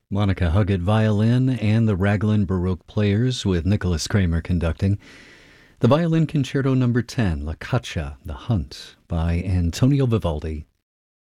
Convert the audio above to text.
Monica Huggett violin and the Raglan Baroque Players with Nicholas Kramer conducting. The Violin Concerto No. 10, La Caccia, The Hunt, by Antonio Vivaldi.